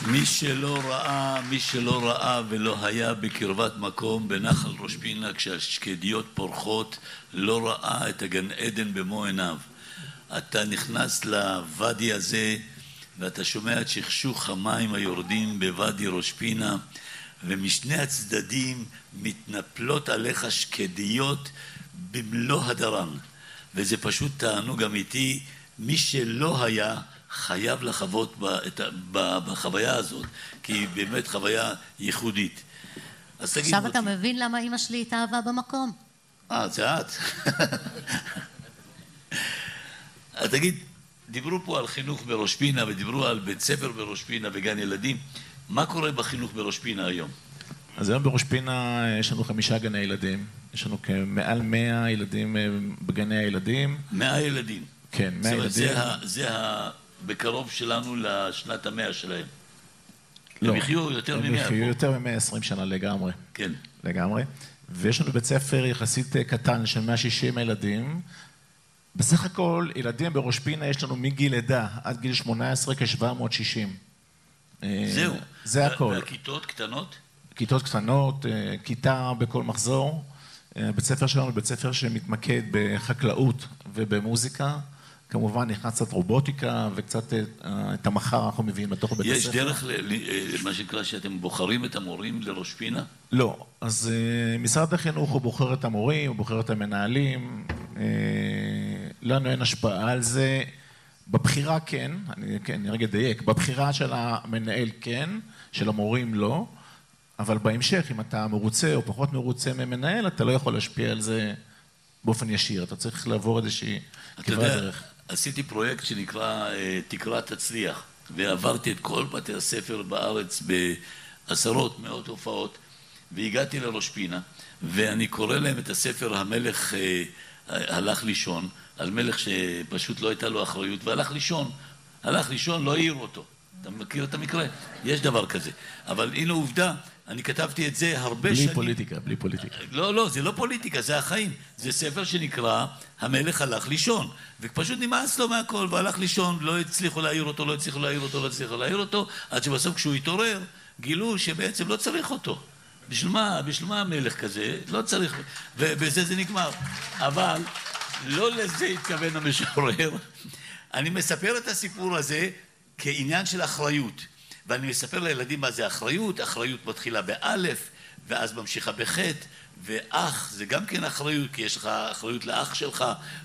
מי שלא ראה ולא היה בקרבת מקום בנחל ראש פינה כשהשקדיות פורחות, לא ראה את הגן עדן במו עיניו. אתה נכנס לוואדי הזה ואתה שומע את שכשוך המים היורדים בוואדי ראש פינה, ומשני הצדדים מתנפלות עליך שקדיות במלוא הדרן, וזה פשוט תענוג אמיתי. מי שלא היה חייב לחוות בחוויה הזאת, כי היא באמת חוויה ייחודית. עכשיו אתה מבין למה אמא שלי התאהבה במקום? זה את. תגיד, דיברו פה על חינוך בראש פינה ודיברו על בית ספר בראש פינה וגן ילדים. מה קורה בחינוך בראש פינה היום? אז היום בראש פינה יש לנו 5 גני ילדים. יש לנו מעל 100 ילדים בגני הילדים. 100 ילדים? כן, 100 ילדים. זה בקרוב שלנו לשנת ה-100 שלהם. לא. הם יחיו יותר מ-100. הם יחיו יותר מ-120 שנה לגמרי. כן. לגמרי. ויש לנו בית ספר יחסית קטן של 160 ילדים. בסך הכל, ילדים בראש פינה יש לנו מגיל לידה עד גיל 18 כ-760. זהו. זה הכל. והכיתות קטנות? כיתות קטנות, כיתה בכל מחזור. בית ספר שלנו בית ספר שמתמקד בחקלאות ובמוזיקה. כמובן נכנס קצת רובוטיקה וקצת את המחר אנחנו מביאים לתוך בית הספר. יש דרך מה שנקרא שאתם בוחרים את המורים לראש פינה? לא. אז משרד החינוך הוא בוחר את המורים, הוא בוחר את המנהלים. לנו אין השפעה על זה. בבחירה כן, אני רגע דייק, בבחירה של המנהל כן, של המורים לא, אבל בהמשך, אם אתה מרוצה או פחות מרוצה ממנהל, אתה לא יכול להשפיע על זה באופן ישיר. אתה צריך לעבור איזושהי כברת דרך. עשיתי פרויקט שנקרא תקרא תצליח, ועברתי את כל בתי הספר בארץ בעשרות, מאות הופעות, והגעתי לראש פינה, ואני קורא להם את הספר המלך הלך לישון, על מלך שפשוט לא הייתה לו אחריות, והלך לישון, לא העיר אותו. אתה מכיר את המקרה? יש דבר כזה. אבל הנה עובדה, אני כתבתי את זה הרבה שנים. בלי פוליטיקה. לא, זה לא פוליטיקה, זה החיים. זה ספר שנקרא המלך הלך לישון. ופשוט נמאס לו מהכל, והלך לישון, לא הצליחו להעיר אותו, עד שבסוף כשהוא התעורר, גילו שבעצם לא צריך אותו. בשביל מה המלך כזה? לא צריך, ובזה זה נגמר. אבל לא לזה התכוון המשורר. אני מספר את הסיפור הזה כעניין של אחריות. ואני מספר לילדים מה זה אחריות. אחריות מתחילה באלף, ואז ממשיכה בחטא, ואח זה גם כן אחריות, כי יש לך אחריות לאח שלך,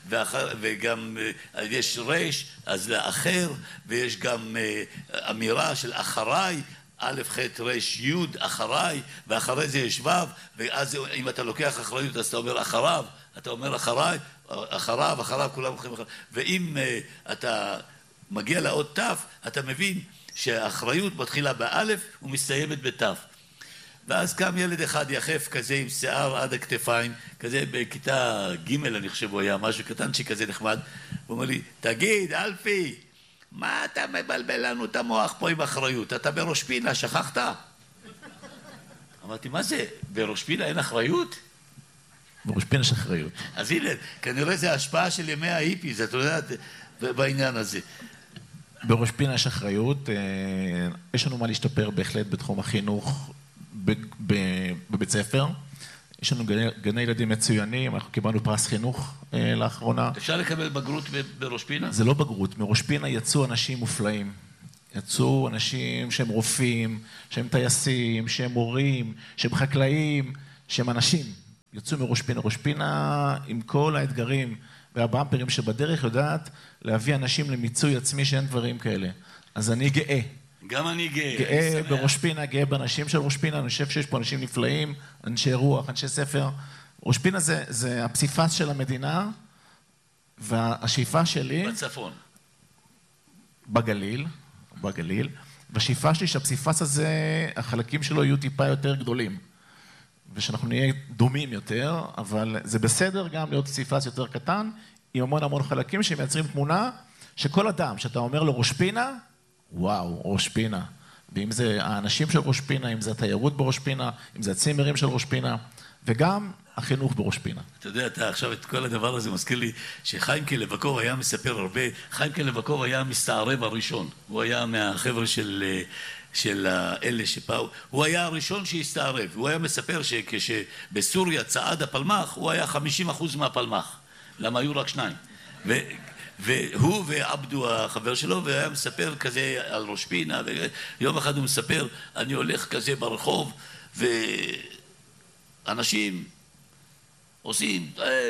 וגם יש רש, אז לאחר, ויש גם אמירה של אחריי, א' ח' ר' י' אחריי, ואחרי זה יש ו', ואז אם אתה לוקח אחריות אז אתה אומר אחריו, אתה אומר אחריו, כולם הולכים אחריו. ואם אתה מגיע לעוד ת', אתה מבין שהאחריות מתחילה באלף ומסתיימת בת'. ואז קם ילד אחד יחף כזה עם שיער עד הכתפיים, כזה בכיתה ג' אני חושב הוא היה, משהו קטנצ'י כזה נחמד, הוא אומר לי, תגיד אלפי, מה אתה מבלבל לנו את המוח פה עם אחריות? אתה בראש פינה, שכחת? אמרתי, מה זה? בראש פינה אין אחריות? בראש פינה יש אחריות. אז הנה, כנראה זה השפעה של ימי ההיפיז, אתה יודע, בעניין הזה. בראש פינה יש אחריות, יש לנו מה להשתפר בהחלט בתחום החינוך בבית ספר. יש לנו גני ילדים מצוינים, אנחנו קיבלנו פרס חינוך לאחרונה. אפשר לקבל בגרות בראש פינה? זה לא בגרות, מראש פינה יצאו אנשים מופלאים. יצאו אנשים שהם רופאים, שהם טייסים, שהם מורים, שהם חקלאים, שהם אנשים. יצאו מראש פינה. ראש פינה עם כל האתגרים והבמפרים שבדרך יודעת להביא אנשים למיצוי עצמי שאין דברים כאלה. אז אני גאה. גם אני גאה. גאה בראש פינה, גאה באנשים של ראש פינה. אני חושב שיש פה אנשים נפלאים, אנשי רוח, אנשי ספר. ראש פינה זה הפסיפס של המדינה, והשאיפה שלי... בצפון. בגליל. והשאיפה שלי שהפסיפס הזה, החלקים שלו יהיו טיפה יותר גדולים. ושאנחנו נהיה דומים יותר, אבל זה בסדר גם להיות פסיפס יותר קטן, עם המון חלקים שמייצרים תמונה, שכל אדם, שאתה אומר לו ראש פינה, וואו, ראש פינה. ואם זה האנשים של ראש פינה, אם זה התיירות בראש פינה, אם זה הצימרים של ראש פינה, וגם החינוך בראש פינה. אתה יודע, אתה עכשיו את כל הדבר הזה מזכיר לי שחיים לבקוב היה מספר הרבה, חיים לבקוב היה המסתערב הראשון. הוא היה מהחבר'ה של של אלה שפעו, הוא היה הראשון שהסתערב, הוא היה מספר שכשבסוריה צעד הפלמ"ח, הוא היה 50% מהפלמ"ח, למה היו רק 2. והוא ועבדו החבר שלו, והיה מספר כזה על ראש פינה, ויום אחד הוא מספר, אני הולך כזה ברחוב, ואנשים עושים,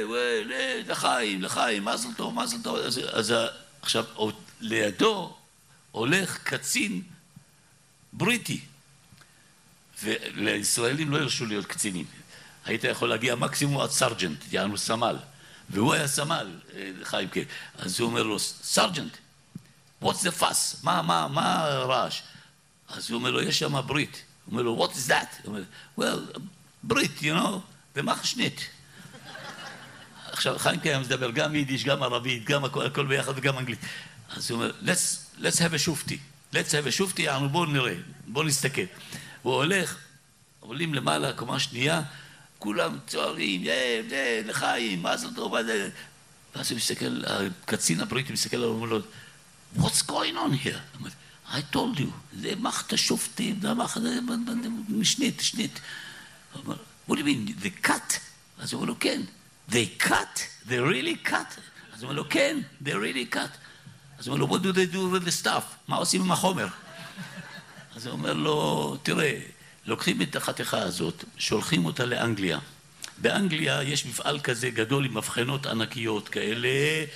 לחיים, מזל טוב. אז עכשיו, לידו הולך קצין בריטי, ולישראלים לא הרשו להיות קצינים. היית יכול להגיע מקסימום עד סרג'נט, יענו סמל. והוא היה סמל, חיים כן. אז הוא אומר לו, סרג'נט, what's the fuss? מה הרעש? אז הוא אומר לו, יש שם ברית. הוא אומר לו, what is that? הוא אומר, well, ברית, you know, במחשנית. עכשיו, חיים כן מדבר גם יידיש, גם ערבית, גם הכל ביחד וגם אנגלית. אז הוא אומר, let's have a שופטי. let's have a שופטי, בואו נראה, בואו נסתכל. הוא הולך, עולים למעלה, קומה שנייה, כולם צוערים, לחיים, מה זה טוב, ואז הוא מסתכל, הקצין הבריטי מסתכל עליו, הוא אומר לו, what's going on here? I told you, זה מחת שופטים, זה מחת, שנית. הוא אומר, what do you mean, they cut? אז הוא אומר לו, כן, they cut? They really cut? אז הוא אומר לו, כן, they really cut. אז הוא אומר לו, what do they do with the stuff? מה עושים עם החומר? אז הוא אומר לו, תראה, לוקחים את החתיכה הזאת, שולחים אותה לאנגליה. באנגליה יש מפעל כזה גדול עם מבחנות ענקיות כאלה,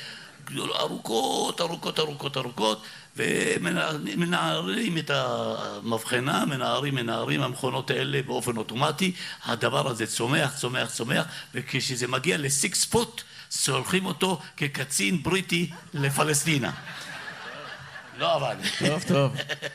ארוכות, ומנערים את המבחנה, מנערים המכונות האלה באופן אוטומטי, הדבר הזה צומח, וכשזה מגיע ל6 פוט, שולחים אותו כקצין בריטי לפלסטינה. לא עבד. טוב.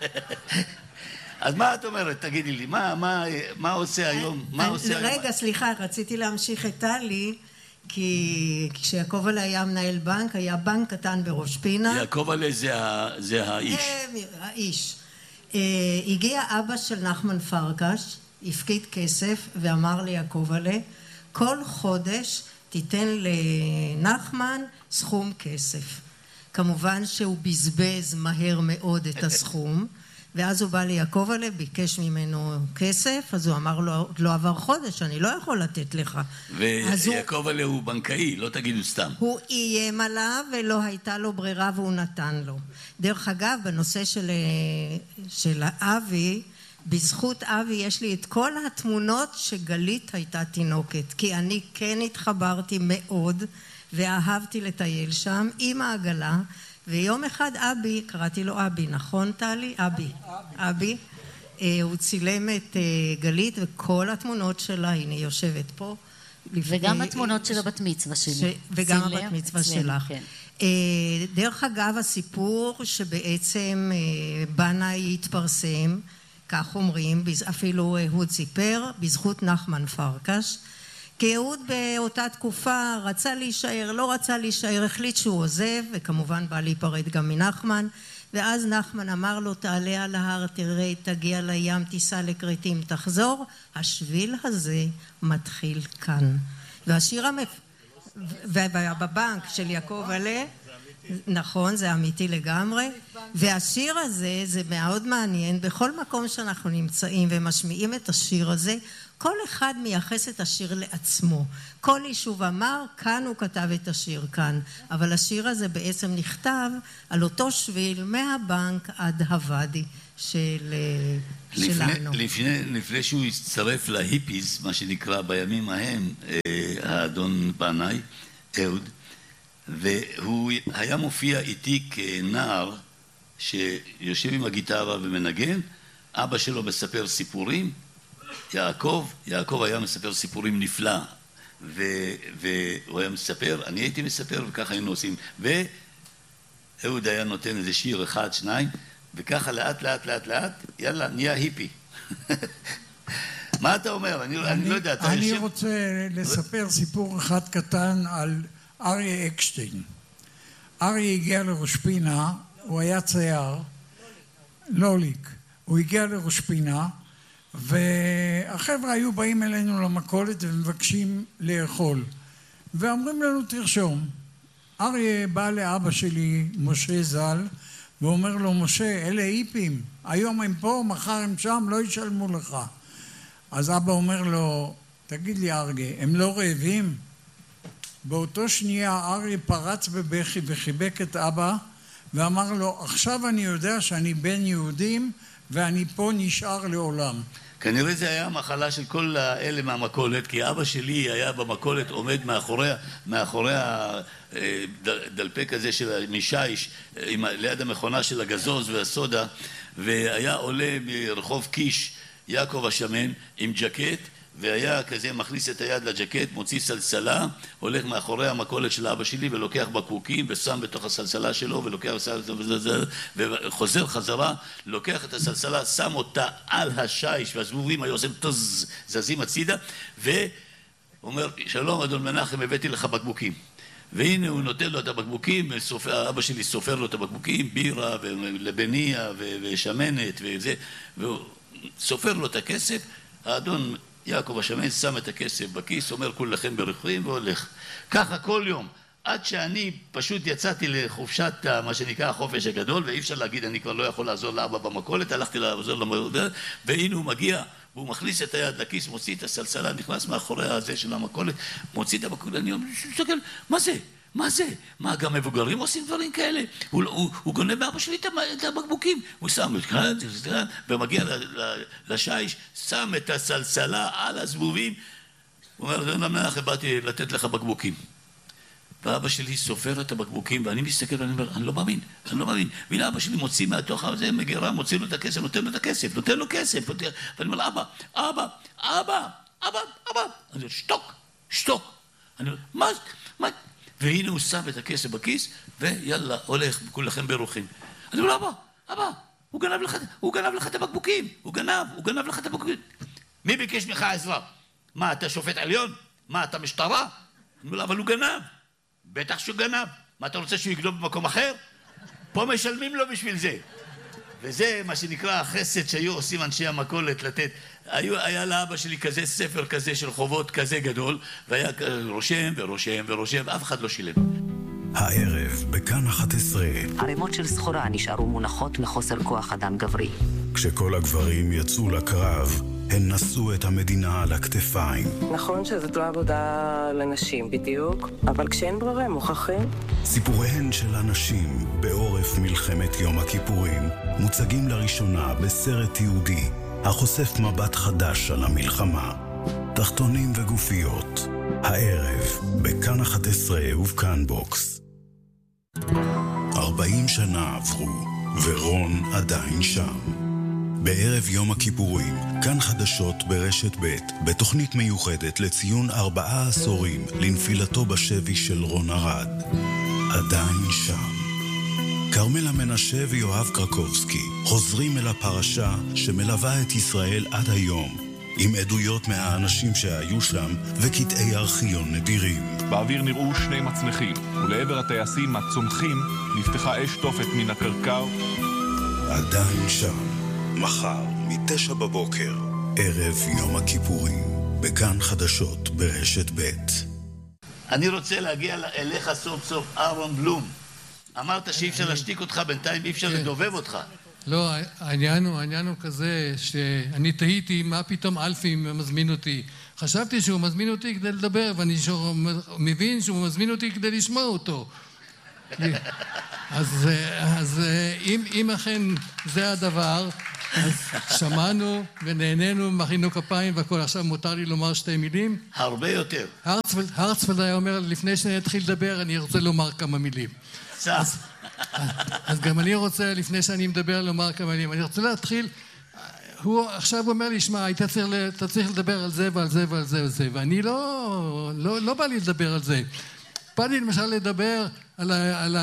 אז מה את אומרת? תגידי לי, מה עושה היום? רגע, סליחה, רציתי להמשיך את טלי, כי כשיעקב עלה היה מנהל בנק, היה בנק קטן בראש פינה. יעקב עלה זה האיש. האיש. הגיע אבא של נחמן פרקש, הפקיד כסף ואמר ליעקב עלה, כל חודש תיתן לנחמן סכום כסף. כמובן שהוא בזבז מהר מאוד את הסכום, ואז הוא בא ליעקב עלה, ביקש ממנו כסף, אז הוא אמר לו, לא עבר חודש, אני לא יכול לתת לך. ויעקב עלה הוא בנקאי, לא תגידו סתם. הוא איים עליו ולא הייתה לו ברירה והוא נתן לו. דרך אגב, בנושא של אבי, בזכות אבי יש לי את כל התמונות שגלית הייתה תינוקת, כי אני כן התחברתי מאוד ואהבתי לטייל שם עם העגלה, ויום אחד אבי, קראתי לו אבי, נכון טלי? אבי, הוא צילם את גלית וכל התמונות שלה, הנה היא יושבת פה. וגם התמונות של הבת מצווה שלי. וגם הבת מצווה שלך. דרך אגב, הסיפור שבעצם בנאי התפרסם, כך אומרים, אפילו אהוד סיפר, בזכות נחמן פרקש, כי אהוד באותה תקופה רצה להישאר, לא רצה להישאר, החליט שהוא עוזב, וכמובן בא להיפרד גם מנחמן, ואז נחמן אמר לו, תעלה על ההר, תראה, תגיע לים, תיסע לכרתים, תחזור, השביל הזה מתחיל כאן. והשיר בבנק של יעקב עלה, נכון, זה אמיתי לגמרי, והשיר הזה זה מאוד מעניין, בכל מקום שאנחנו נמצאים ומשמיעים את השיר הזה, כל אחד מייחס את השיר לעצמו. כל יישוב אמר, כאן הוא כתב את השיר כאן, אבל השיר הזה בעצם נכתב על אותו שביל מהבנק עד הוואדי שלנו. לפני שהוא הצטרף להיפיז, מה שנקרא בימים ההם, האדון בנאי, אהוד, והוא היה מופיע איתי כנער שיושב עם הגיטרה ומנגן, אבא שלו מספר סיפורים, יעקב היה מספר סיפורים נפלא, והוא היה מספר, אני הייתי מספר וככה היינו עושים, ואהוד היה נותן איזה שיר אחד, שניים, וככה לאט, יאללה, נהיה היפי. מה אתה אומר? אני לא יודע. אני רוצה לספר סיפור אחד קטן על אריה אקשטיין. אריה הגיע לראש פינה, הוא היה צייר, לוליק, הוא הגיע לראש פינה, והחבר'ה היו באים אלינו למכולת ומבקשים לאכול, ואומרים לנו תרשום. אריה בא לאבא שלי, משה ז"ל, והוא אומר לו, משה, אלה היפים, היום הם פה, מחר הם שם, לא ישלמו לך. אז אבא אומר לו, תגיד לי אריה, הם לא רעבים? באותו שנייה אריה פרץ בבכי וחיבק את אבא, ואמר לו, עכשיו אני יודע שאני בן יהודים, ואני פה נשאר לעולם. כנראה זה היה המחלה של כל אלה מהמכולת, כי אבא שלי היה במכולת עומד מאחורי הדלפק הזה של מישייש, ליד המכונה של הגזוז והסודה, והיה עולה ברחוב קיש יעקב השמן עם ג'קט, והיה כזה מכניס את היד לג'קט, מוציא סלסלה, הולך מאחורי המכולת של אבא שלי ולוקח בקבוקים ושם בתוך הסלסלה שלו ולוקח וחוזר חזרה, לוקח את הסלסלה, שם אותה על השיש והזבובים היו עושים תוז, זזים הצידה, ואומר, שלום אדון מנחם, הבאתי לך בקבוקים. והנה הוא נותן לו את הבקבוקים, אבא שלי סופר לו את הבקבוקים, בירה ולבניה ושמנת וזה, והוא סופר לו את הכסף, האדון יעקב השמן שם את הכסף בכיס, אומר כולכם ברוכים והולך. ככה כל יום, עד שאני פשוט יצאתי לחופשת מה שנקרא החופש הגדול, ואי אפשר להגיד אני כבר לא יכול לעזור לאבא במכולת, הלכתי לעזור למכולת, והנה הוא מגיע, והוא מכניס את היד לכיס, מוציא את הסלסלה, נכנס מאחורי הזה של המכולת, מוציא את המכולת, אני אומר, שוקל, מה זה? מה זה? מה, גם מבוגרים עושים דברים כאלה? הוא גונב מאבא שלי את הבקבוקים. הוא שם את כאן, ומגיע לשיש, שם את הסלסלה על הזבובים. הוא אומר, אדון המלך, באתי לתת לך בקבוקים. ואבא שלי סופר את הבקבוקים, ואני מסתכל ואני אומר, אני לא מאמין. והנה אבא שלי מוציא מהתוך הזה, מגירה, מוציא לו את הכסף, נותן לו כסף. ואני אומר, אבא. אני אומר, שתוק. אני אומר, מה? והנה הוא שם את הכסף בכיס, ויאללה, הולך, כולכם ברוכים. אני אומר, אבא, הוא גנב לך את הבקבוקים. הוא גנב לך את הבקבוקים. מי ביקש ממך עזרה? מה, אתה שופט עליון? מה, אתה משטרה? אני אומר, אבל הוא גנב. בטח שהוא גנב. מה, אתה רוצה שהוא יגנוב במקום אחר? פה משלמים לו בשביל זה. וזה מה שנקרא החסד שהיו עושים אנשי המכולת לתת. היה לאבא שלי כזה ספר כזה של חובות כזה גדול, והיה רושם, ואף אחד לא שילם. הערב בכאן 11. ערימות של סחורה נשארו מונחות מחוסר כוח אדם גברי. כשכל הגברים יצאו לקרב, הן נשאו את המדינה על הכתפיים. נכון שזאת לא עבודה לנשים בדיוק, אבל כשאין ברירה הם מוכרחים. סיפוריהן של הנשים בעורף מלחמת יום הכיפורים מוצגים לראשונה בסרט תיעודי החושף מבט חדש על המלחמה. תחתונים וגופיות, הערב בכאן 11 ובכאן בוקס. 40 שנה עברו ורון עדיין שם. בערב יום הכיפורים, כאן חדשות ברשת ב' בתוכנית מיוחדת לציון 4 עשורים לנפילתו בשבי של רון ארד. עדיין שם. קרמלה מנשה ויואב קרקובסקי חוזרים אל הפרשה שמלווה את ישראל עד היום, עם עדויות מהאנשים שהיו שם וקטעי ארכיון נדירים. באוויר נראו 2 מצנחים, ולעבר הטייסים הצומחים נפתחה אש תופת מן הקרקר. עדיין שם. מחר, מ-9 בבוקר, ערב יום הכיפורים, בכאן חדשות ברשת ב'. אני רוצה להגיע אליך סוף סוף, אהרון בלום. אמרת שאי אפשר להשתיק אותך, בינתיים אי אפשר לדובב אותך. לא, העניין הוא כזה שאני תהיתי מה פתאום אלפי מזמין אותי. חשבתי שהוא מזמין אותי כדי לדבר, ואני מבין שהוא מזמין אותי כדי לשמוע אותו. אז אם אכן זה הדבר, אז שמענו ונהנינו, מחינו כפיים והכל. עכשיו מותר לי לומר 2 מילים? הרבה יותר. הרצפלד היה אומר, לפני שאני אתחיל לדבר, אני רוצה לומר כמה מילים. אז גם אני רוצה, לפני שאני מדבר, לומר כמה מילים. אני רוצה להתחיל, הוא עכשיו אומר לי, שמע, אתה צריך לדבר על זה ועל זה ועל זה ועל זה, ואני לא בא לי לדבר על זה. בא לי למשל לדבר על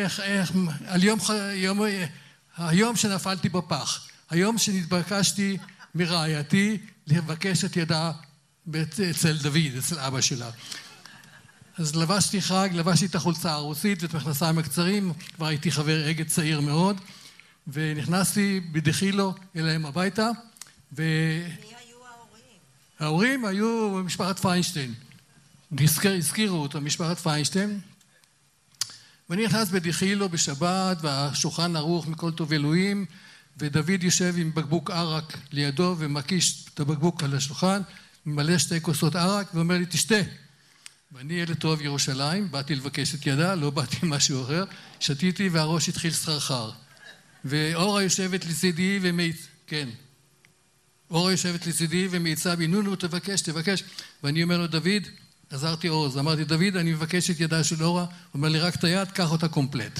היום שנפלתי בפח, היום שנתבקשתי מרעייתי לבקש את ידה אצל דוד, אצל אבא שלה. אז לבשתי חג, לבשתי את החולצה הרוסית ואת מכנסיים הקצרים, כבר הייתי חבר אגד צעיר מאוד, ונכנסתי בדחילו אליהם הביתה. מי היו ההורים? ההורים היו משפחת פיינשטיין. הזכירו אותו, משפחת פיינשטיין. ואני נכנס בדחילו בשבת, והשולחן ערוך מכל טוב אלוהים, ודוד יושב עם בקבוק ערק לידו, ומקיש את הבקבוק על השולחן, ממלא 2 כוסות ערק, ואומר לי, תשתה. ואני ילד טוב ירושלים, באתי לבקש את ידה, לא באתי משהו אחר, שתיתי והראש התחיל סחרחר. ואורה יושבת לצידי כן. אורה יושבת לצידי ומעיצה בי, נו, תבקש. ואני אומר לו, דוד, עזרתי עוז, אמרתי, דוד, אני מבקש את ידה של אורה, הוא אומר לי, רק את היד, קח אותה קומפלט.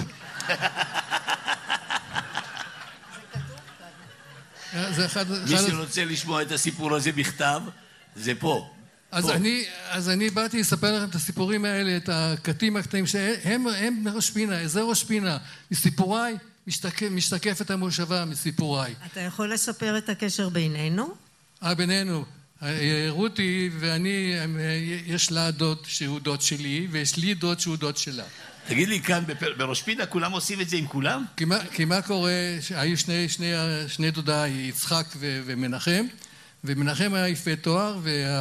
מי שרוצה לשמוע את הסיפור הזה בכתב, זה פה. אז אני באתי לספר לכם את הסיפורים האלה, את הקטעים הקטעים, שהם ראש פינה, איזה ראש פינה, מסיפוריי, משתקפת המושבה מסיפוריי. אתה יכול לספר את הקשר בינינו? בינינו. רותי ואני, יש לה דוד שהוא דוד שלי, ויש לי דוד שהוא דוד שלה. תגיד לי, כאן בראש פינה כולם עושים את זה עם כולם? כי מה קורה, היו שני דודיי, יצחק ומנחם, ומנחם היה יפה תואר,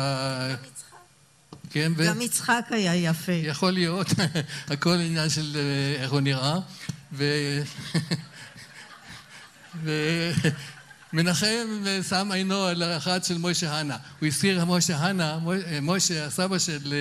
גם יצחק היה יפה. יכול להיות, הכל עניין של איך הוא נראה. ומנחם שם עינו על האחד של מוישה הנה. הוא הזכיר מוישה הנה, מוישה, הסבא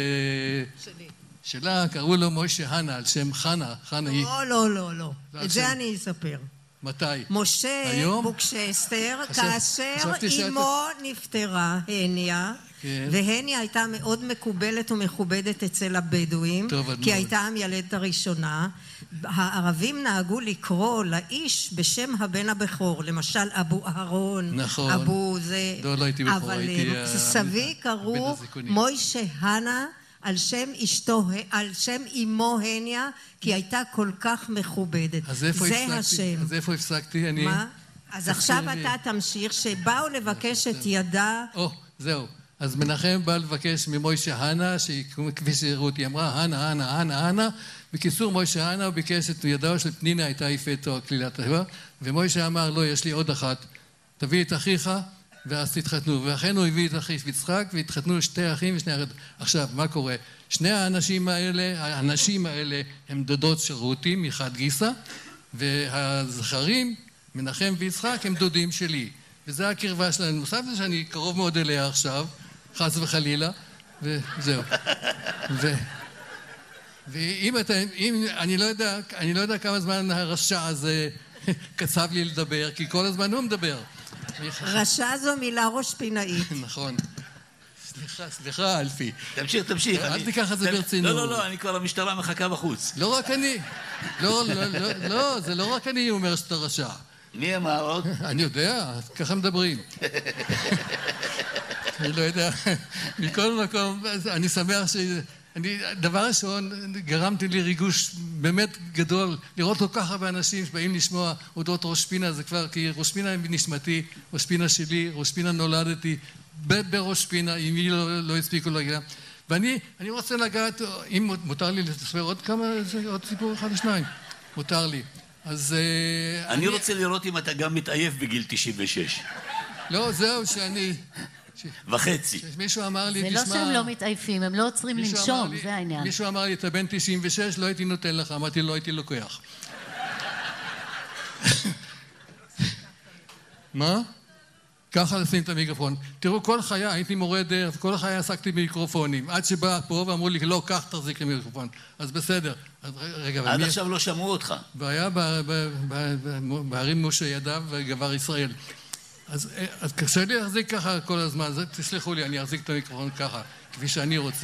שלה, קראו לו מוישה הנה, על שם חנה. לא. את זה אני אספר. מתי? משה בוקשסטר, כאשר אמו נפטרה, הניה, והניה הייתה מאוד מקובלת ומכובדת אצל הבדואים, כי הייתה המיילדת הראשונה. הערבים נהגו לקרוא לאיש בשם הבן הבכור, למשל אבו אהרון, אבו זה, אבל סבי קראו מוישה הנה על שם אשתו, על שם אמו הניה, כי הייתה כל כך מכובדת. זה השם. אז איפה הפסקתי? מה? אז עכשיו אתה תמשיך, שבאו לבקש את ידה. זהו. אז מנחם בא לבקש ממוישה הנה, כפי שרותי אמרה, הנה. בקיצור, מוישה הנה, הוא ביקש את ידו של פנינה, הייתה יפה תואר כלילת הטבע, ומוישה אמר, לא, יש לי עוד אחת, תביא את אחיך, ואז תתחתנו. ואכן הוא הביא את אחיו יצחק, והתחתנו 2 אחים ו2 אחים. עכשיו, מה קורה? שני האנשים האלה הם דודות של רותי מחד גיסא, והזכרים, מנחם ויצחק, הם דודים שלי. וזה הקרבה שלנו. נוסף זה שאני קרוב מאוד אליה עכשיו, חס וחלילה, וזהו. ואם אני לא יודע כמה זמן הרשע הזה קצב לי לדבר, כי כל הזמן הוא מדבר. רשע זו מילה ראש פינאית. נכון. סליחה, אלפי. תמשיך. אל תיקח את זה ברצינות. לא, אני כבר המשטרה מחכה בחוץ. לא רק אני. לא, זה לא רק אני אומר שאתה רשע. מי אמר עוד? אני יודע, ככה מדברים. אני לא יודע. מכל מקום, אני שמח דבר ראשון, גרמתי לי ריגוש באמת גדול, לראות כל כך הרבה אנשים שבאים לשמוע אודות ראש פינה, זה כבר, כי ראש פינה היא נשמתי, ראש פינה שלי, ראש פינה נולדתי, בראש פינה, אם היא לא הספיקו להגיע. ואני רוצה לגעת, אם מותר לי לספר עוד סיפור אחד או שניים, מותר לי. אז אני רוצה לראות אם אתה גם מתעייף בגיל 96. לא, זהו שאני... וחצי. מישהו אמר לי, תשמע... זה לא שהם לא מתעייפים, הם לא עוצרים לנשום, זה העניין. מישהו אמר לי, אתה בן 96, לא הייתי נותן לך, אמרתי, לא הייתי לוקח. מה? ככה לשים את המיקרופון. תראו, כל חיי, הייתי מורה דרך, כל חיי עסקתי במיקרופונים. עד שבא פה ואמרו לי, לא, כך תחזיק למיקרופון. אז בסדר. עד עכשיו לא שמעו אותך. והיה בערים משה ידיו וגבר ישראל. אז קשה לי להחזיק ככה כל הזמן, תסלחו לי, אני אחזיק את המיקרופון ככה, כפי שאני רוצה.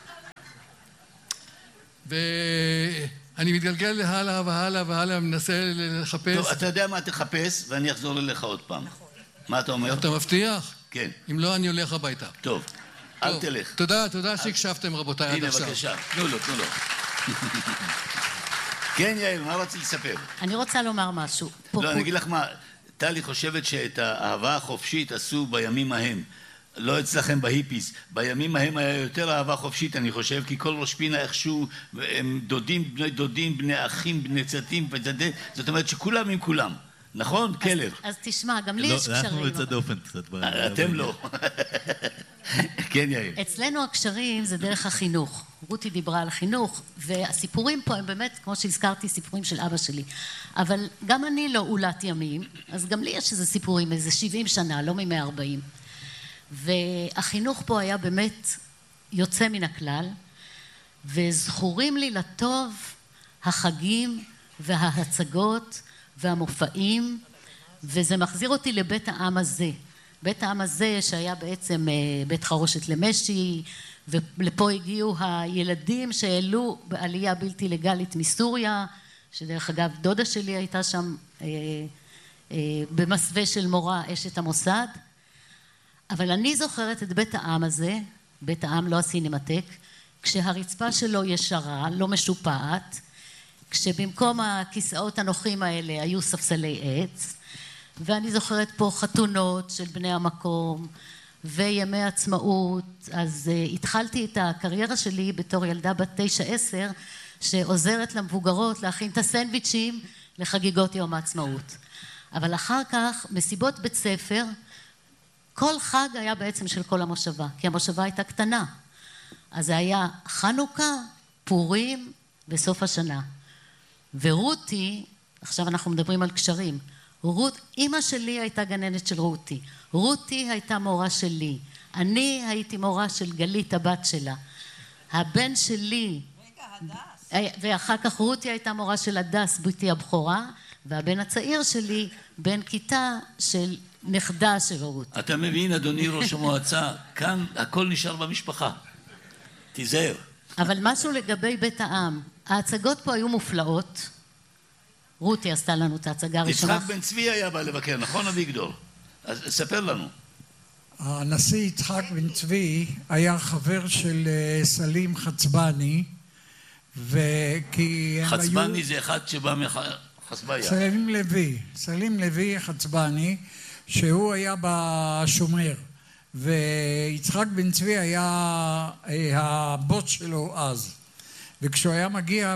ואני מתגלגל להלאה והלאה, מנסה לחפש. טוב, אתה יודע מה תחפש, ואני אחזור אליך עוד פעם. מה אתה אומר? אתה מבטיח? כן. אם לא, אני הולך הביתה. טוב, אל תלך. תודה שהקשבתם רבותיי עד עכשיו. הנה, בבקשה. תנו לו. כן, יעל, מה רציתי לספר? אני רוצה לומר משהו. לא, אני אגיד לך מה, טלי חושבת שאת האהבה החופשית עשו בימים ההם. לא אצלכם בהיפיס. בימים ההם היה יותר אהבה חופשית, אני חושב, כי כל ראש פינה איכשהו, הם דודים, בני דודים, בני אחים, בני צאתים, זאת אומרת שכולם עם כולם. נכון? קלר. אז תשמע, גם לי יש קשרים. אנחנו יוצא דופן קצת. אתם לא. כן, יעל. אצלנו הקשרים זה דרך החינוך. רותי דיברה על חינוך, והסיפורים פה הם באמת, כמו שהזכרתי, סיפורים של אבא שלי. אבל גם אני לא אולת ימים, אז גם לי יש איזה סיפורים, איזה 70 שנה, לא מ-140. והחינוך פה היה באמת יוצא מן הכלל, וזכורים לי לטוב החגים וההצגות והמופעים, וזה מחזיר אותי לבית העם הזה. בית העם הזה שהיה בעצם בית חרושת למשי, ולפה הגיעו הילדים שהעלו בעלייה בלתי לגלית מסוריה, שדרך אגב דודה שלי הייתה שם במסווה של מורה אשת המוסד. אבל אני זוכרת את בית העם הזה, בית העם לא הסינמטק, כשהרצפה שלו ישרה, לא משופעת, כשבמקום הכיסאות הנוחים האלה היו ספסלי עץ, ואני זוכרת פה חתונות של בני המקום וימי עצמאות. אז התחלתי את הקריירה שלי בתור ילדה בת 9-10 שעוזרת למבוגרות להכין את הסנדוויצ'ים לחגיגות יום העצמאות. אבל אחר כך מסיבות בית ספר, כל חג היה בעצם של כל המושבה, כי המושבה הייתה קטנה. אז זה היה חנוכה, פורים וסוף השנה. ורותי, עכשיו אנחנו מדברים על קשרים, אמא שלי הייתה גננת של רותי, רותי הייתה מורה שלי, אני הייתי מורה של גלית הבת שלה, הבן שלי, ואחר כך רותי הייתה מורה של הדס ביתי הבכורה, והבן הצעיר שלי בן כיתה של נכדה של רותי. אתה מבין אדוני ראש המועצה, כאן הכל נשאר במשפחה, תיזהר. אבל משהו לגבי בית העם, ההצגות פה היו מופלאות, רותי עשתה לנו את ההצגה הראשונה. יצחק בן צבי היה בא לבקר, נכון אביגדור? אז ספר לנו. הנשיא יצחק בן צבי היה חבר של סלים חצבני, וכי הם היו... חצבני זה אחד שבא מחסביה. סלים לוי חצבני, שהוא היה בשומר, ויצחק בן צבי היה הבוס שלו אז. וכשהוא היה מגיע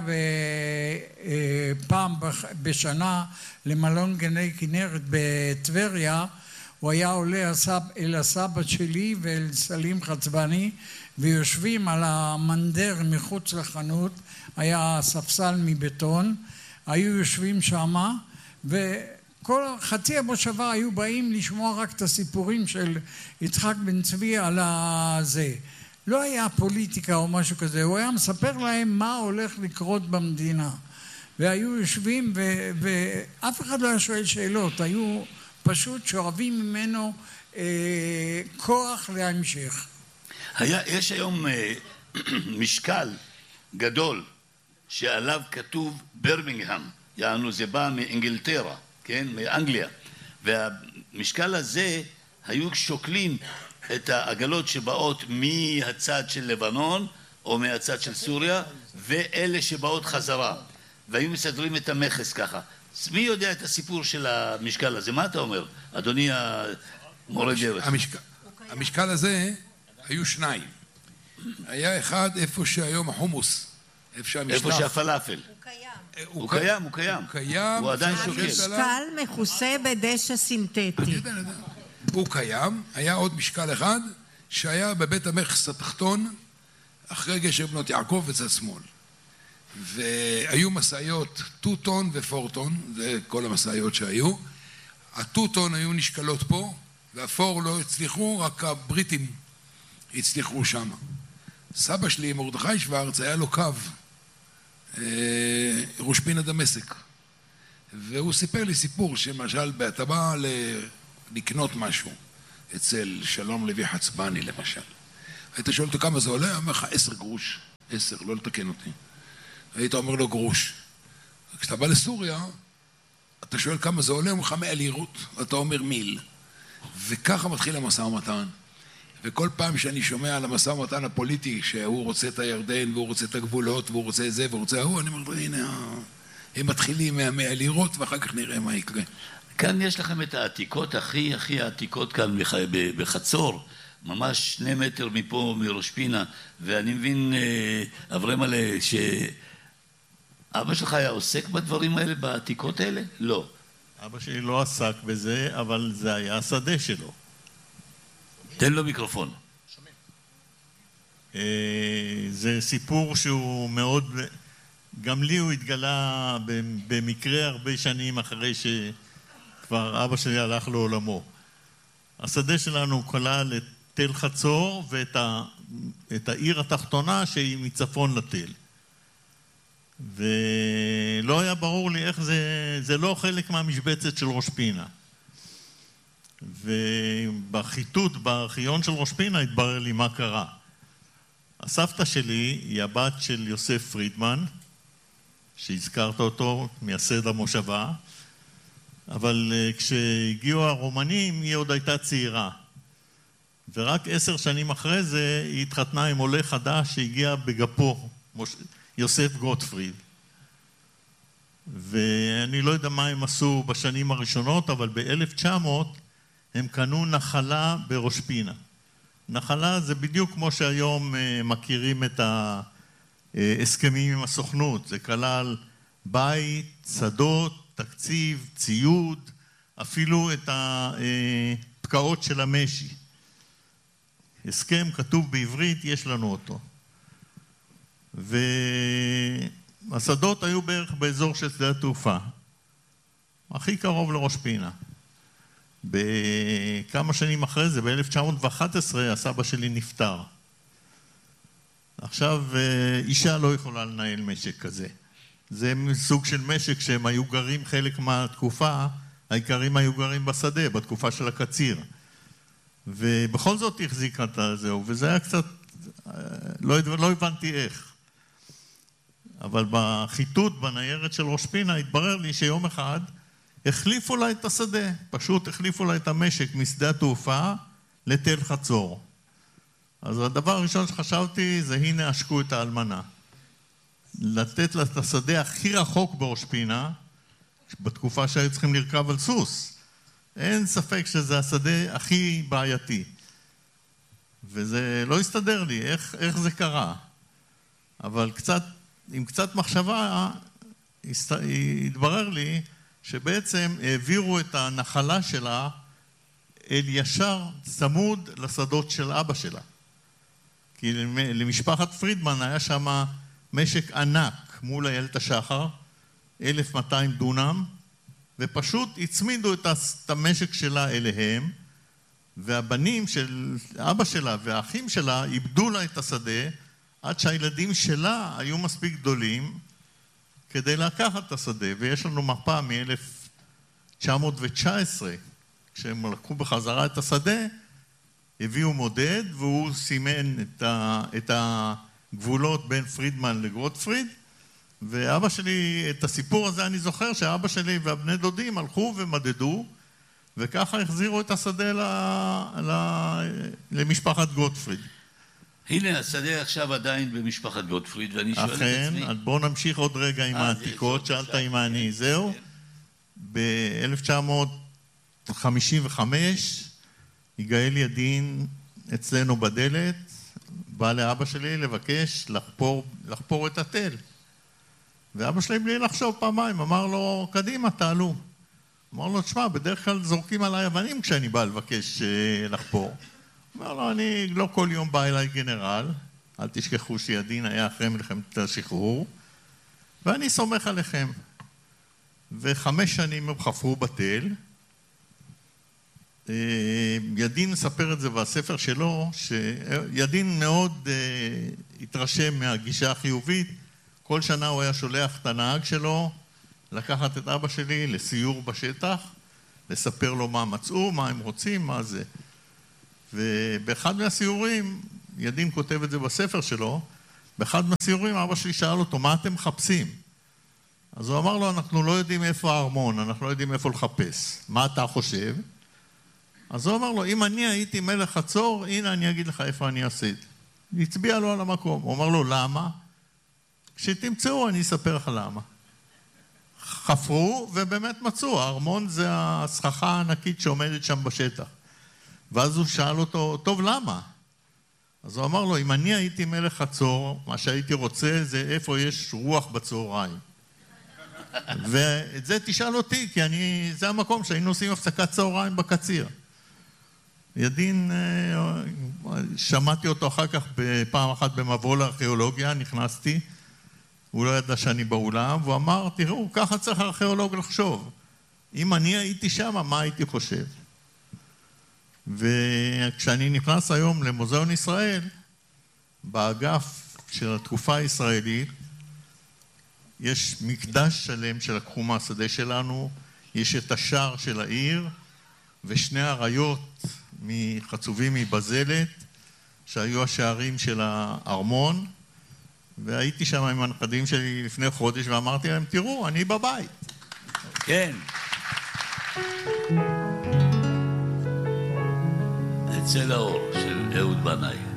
פעם בשנה למלון גני כנרת בטבריה, הוא היה עולה אל הסבא שלי ואל סלים חצבני, ויושבים על המנדר מחוץ לחנות, היה ספסל מבטון, היו יושבים שמה, וכל חצי המושבה היו באים לשמוע רק את הסיפורים של יצחק בן צבי על הזה. לא היה פוליטיקה או משהו כזה, הוא היה מספר להם מה הולך לקרות במדינה. והיו יושבים ואף אחד לא היה שואל שאלות, היו פשוט שואבים ממנו כוח להמשך. יש היום משקל גדול שעליו כתוב ברמינגהם, יענו זה בא מאנגלטרה, כן? מאנגליה, והמשקל הזה היו שוקלים את העגלות שבאות מהצד של לבנון או מהצד של סוריה ואלה שבאות חזרה, והיו מסדרים את המכס ככה. מי יודע את הסיפור של המשקל הזה? מה אתה אומר, אדוני המורה דרך? המשקל הזה היו שניים. היה אחד איפה שהיום החומוס, איפה שהפלאפל. הוא קיים. הוא עדיין שוקל. המשקל מכוסה בדשא סינתטי. הוא קיים. היה עוד משקל אחד שהיה בבית המכס התחתון אחרי גשר בנות יעקב בצד שמאל, והיו מסעיות 2 טון ו4 טון, זה כל המסעיות שהיו. ה2 טון היו נשקלות פה וה4 לא הצליחו, רק הבריטים הצליחו שם. סבא שלי מרדכי שוורץ היה לו קו ראש פינה דמשק, והוא סיפר לי סיפור שמשל אתה בא לקנות משהו אצל שלום לוי חצבני למשל, היית שואל אותו כמה זה עולה, הוא אומר לך 10 גרוש, 10, לא לתקן אותי, היית אומר לו גרוש. כשאתה בא לסוריה אתה שואל כמה זה עולה, הוא אומר לך 100 לירות, אתה אומר מיל. וככה מתחיל המשא ומתן. וכל פעם שאני שומע על המשא ומתן הפוליטי שהוא רוצה את הירדן והוא רוצה את הגבולות והוא רוצה זה והוא רוצה ההוא, אני אומר, הנה, הם מתחילים 100 לירות ואחר כך נראה מה יקרה. כאן יש לכם את העתיקות הכי העתיקות כאן בחצור, ממש 2 מטר מפה מראש פינה, ואני מבין אברהם מלא שאבא שלך היה עוסק בדברים האלה, בעתיקות האלה? לא. אבא שלי לא עסק בזה, אבל זה היה השדה שלו. תן לו מיקרופון. זה סיפור שהוא מאוד, גם לי הוא התגלה במקרה הרבה שנים אחרי שכבר אבא שלי הלך לעולמו. השדה שלנו כלל את תל חצור ואת העיר התחתונה שהיא מצפון לתל. ולא היה ברור לי איך זה לא חלק מהמשבצת של ראש פינה. ובחיתות בארכיון של ראש פינה התברר לי מה קרה. הסבתא שלי היא הבת של יוסף פרידמן, שהזכרת אותו, מייסד המושבה, אבל כשהגיעו הרומנים היא עוד הייתה צעירה. ורק 10 שנים אחרי זה היא התחתנה עם עולה חדש שהגיע בגפו, יוסף גוטפריד. ואני לא יודע מה הם עשו בשנים הראשונות, אבל ב-1900 הם קנו נחלה בראש פינה. נחלה זה בדיוק כמו שהיום מכירים את ההסכמים עם הסוכנות. זה כלל בית, שדות, תקציב, ציוד, אפילו את הפקעות של המשי. הסכם כתוב בעברית, יש לנו אותו. והשדות היו בערך באזור של שדה התעופה. הכי קרוב לראש פינה. בכמה שנים אחרי זה, ב-1911, הסבא שלי נפטר. עכשיו, אישה לא יכולה לנהל משק כזה. זה סוג של משק שהם היו גרים חלק מהתקופה, העיקרים היו גרים בשדה, בתקופה של הקציר. ובכל זאת החזיקה את זהו, וזה היה קצת, לא הבנתי איך. אבל בחיתות, בניירת של ראש פינה, התברר לי שיום אחד החליפו לה את השדה, פשוט החליפו לה את המשק משדה התעופה לתל חצור. אז הדבר הראשון שחשבתי זה הנה עשקו את האלמנה. לתת לה את השדה הכי רחוק בראש פינה, בתקופה שהיו צריכים לרכב על סוס. אין ספק שזה השדה הכי בעייתי. וזה לא הסתדר לי, איך זה קרה. אבל עם קצת מחשבה, התברר לי שבעצם העבירו את הנחלה שלה אל ישר צמוד לשדות של אבא שלה. כי למשפחת פרידמן היה שם משק ענק מול איילת השחר, 1,200 דונם, ופשוט הצמידו את המשק שלה אליהם, והבנים של אבא שלה והאחים שלה איבדו לה את השדה, עד שהילדים שלה היו מספיק גדולים כדי לקחת את השדה. ויש לנו מפה מ-1919, כשהם לקחו בחזרה את השדה, הביאו מודד, והוא סימן את הגבולות בין פרידמן לגוטפריד, ואבא שלי, את הסיפור הזה אני זוכר שאבא שלי והבני דודים הלכו ומדדו, וככה החזירו את השדה למשפחת גוטפריד. הנה, השדה עכשיו עדיין במשפחת גוטפריד, ואני שואל את עצמי... אכן, בואו נמשיך עוד רגע עם העתיקות, שאלת עם אני, זהו. ב-1955 יגאל ידין אצלנו בדלת, בא לאבא שלי לבקש לחפור את התל. ואבא שלי בלי לחשוב פעמיים, אמר לו, קדימה, תעלו. אמר לו, תשמע, בדרך כלל זורקים עליי אבנים כשאני בא לבקש לחפור. אמר לו, אני לא כל יום בא אליי גנרל, אל תשכחו שידין היה אחרי מלחמת השחרור, ואני סומך עליכם. ו5 שנים הם חפרו בתל. ידין מספר את זה בספר שלו, שידין מאוד התרשם מהגישה החיובית. כל שנה הוא היה שולח את הנהג שלו לקחת את אבא שלי לסיור בשטח, לספר לו מה מצאו, מה הם רוצים, מה זה. ובאחד מהסיורים, ידין כותב את זה בספר שלו, באחד מהסיורים אבא שלי שאל אותו, מה אתם מחפשים? אז הוא אמר לו, אנחנו לא יודעים איפה הארמון, אנחנו לא יודעים איפה לחפש. מה אתה חושב? אז הוא אמר לו, אם אני הייתי מלך חצור, הנה אני אגיד לך איפה אני עשיתי. הצביע לו על המקום. הוא אמר לו, למה? כשתמצאו אני אספר לך למה. חפרו ובאמת מצאו, הארמון זה הסככה הענקית שעומדת שם בשטח. ואז הוא שאל אותו, טוב, למה? אז הוא אמר לו, אם אני הייתי מלך חצור, מה שהייתי רוצה זה איפה יש רוח בצהריים. ואת זה תשאל אותי, כי זה המקום שהיינו עושים הפסקת צהריים בקציר. ידין, שמעתי אותו אחר כך פעם אחת במבוא לארכיאולוגיה, נכנסתי, הוא לא ידע שאני באולם, והוא אמר, תראו, ככה צריך הארכיאולוג לחשוב. אם אני הייתי שם, מה הייתי חושב? וכשאני נכנס היום למוזיאון ישראל, באגף של התקופה הישראלית, יש מקדש שלם שלקחו מהשדה שלנו, יש את השער של העיר, ושני אריות חצובים מבזלת, שהיו השערים של הארמון, והייתי שם עם הנכדים שלי לפני חודש, ואמרתי להם, תראו, אני בבית. כן. צל האור של אהוד בנאי.